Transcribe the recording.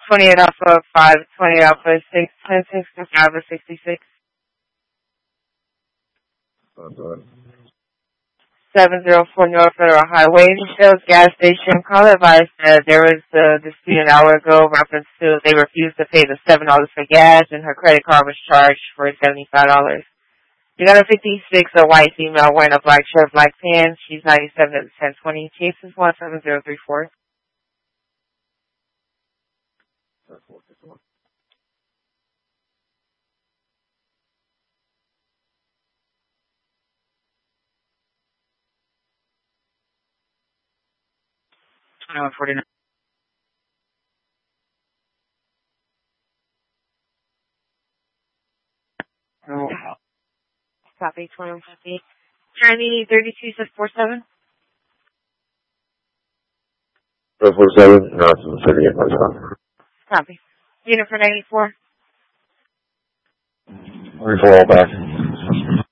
28 Alpha 5, 20 Alpha 6, 26 Alpha 66. 704 North Federal Highway, Shell's gas station. Call advised that there was a dispute an hour ago reference to they refused to pay the $7 for gas and her credit card was charged for $75. You got a 56, a white female wearing a black shirt, black pants. She's 97 at 1020. Case is 17034. $21.49. Oh. Copy, 2150. Charlie 3247. 447, no, it's the city of Copy. Unit for 94. 94 all back.